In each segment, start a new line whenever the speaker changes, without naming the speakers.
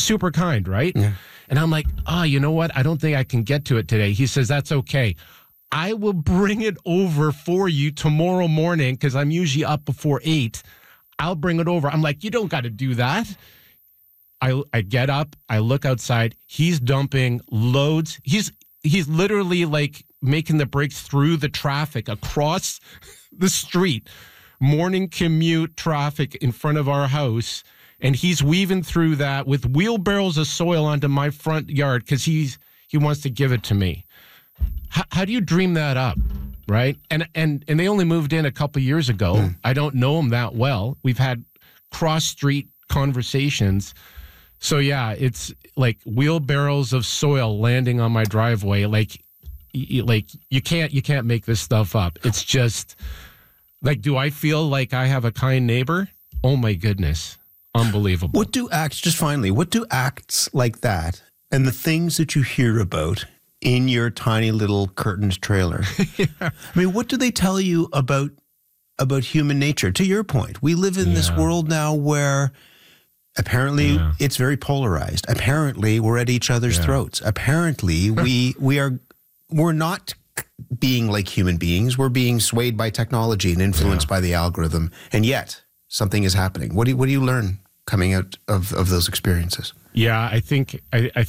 super kind, right?
Yeah.
And I'm like, you know what? I don't think I can get to it today. He says, that's okay. I will bring it over for you tomorrow morning because I'm usually up before 8. I'll bring it over. I'm like, you don't got to do that. I get up. I look outside. He's dumping loads. He's literally like making the breaks through the traffic across the street. Morning commute traffic in front of our house. And he's weaving through that with wheelbarrows of soil onto my front yard because he wants to give it to me. How do you dream that up, right? And they only moved in a couple years ago. I don't know them that well. We've had cross-street conversations. So, yeah, it's like wheelbarrows of soil landing on my driveway. Like you can't make this stuff up. It's just like, do I feel like I have a kind neighbor? Oh, my goodness. Unbelievable.
What do acts like that and the things that you hear about in your tiny little curtains trailer, I mean, what do they tell you about human nature? To your point, we live in this world now where apparently it's very polarized. Apparently we're at each other's throats. Apparently we're not being like human beings. We're being swayed by technology and influenced by the algorithm. And yet something is happening. What do you learn coming out of those experiences?
Yeah, I think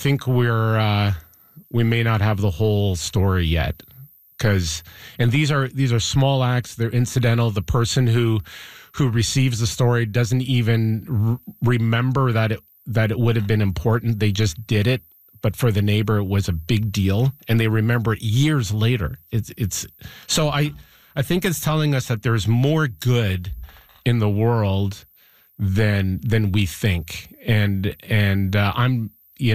we may not have the whole story yet, and these are small acts. They're incidental. The person who receives the story doesn't even remember that it would have been important. They just did it, but for the neighbor, it was a big deal, and they remember it years later. It's so I think it's telling us that there's more good in the world than we think, and I'm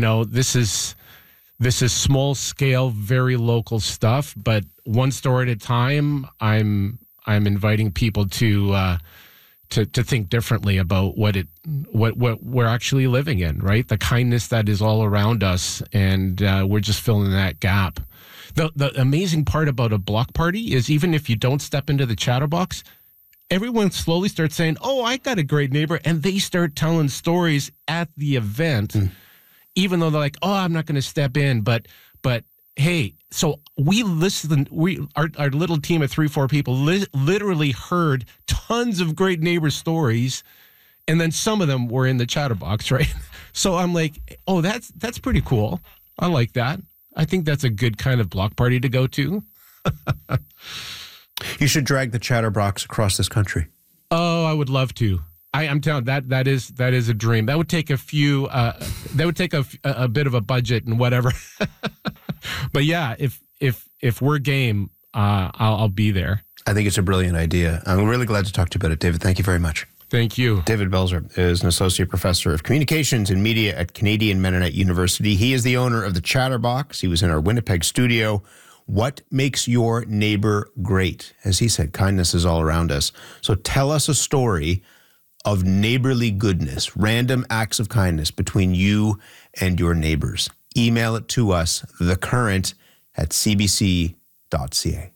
this is small scale, very local stuff, but one story at a time. I'm inviting people to think differently about what we're actually living in, right? The kindness that is all around us, and we're just filling that gap. The amazing part about a block party is even if you don't step into the chatterbox, everyone slowly starts saying, "Oh, I got a great neighbor," and they start telling stories at the event, even though they're like, "Oh, I'm not going to step in," but hey, so we listened. Our little team of 3-4 people literally heard tons of great neighbor stories, and then some of them were in the chatterbox, right? So I'm like, "Oh, that's pretty cool. I like that. I think that's a good kind of block party to go to."
You should drag the chatterbox across this country.
Oh, I would love to. I'm telling that is a dream. That would take a few. That would take a bit of a budget and whatever. But yeah, if we're game, I'll be there.
I think it's a brilliant idea. I'm really glad to talk to you about it, David. Thank you very much.
Thank you.
David Belzer is an associate professor of communications and media at Canadian Mennonite University. He is the owner of the Chatterbox. He was in our Winnipeg studio. What makes your neighbor great? As he said, kindness is all around us. So tell us a story of neighborly goodness, random acts of kindness between you and your neighbors. Email it to us, thecurrent@cbc.ca.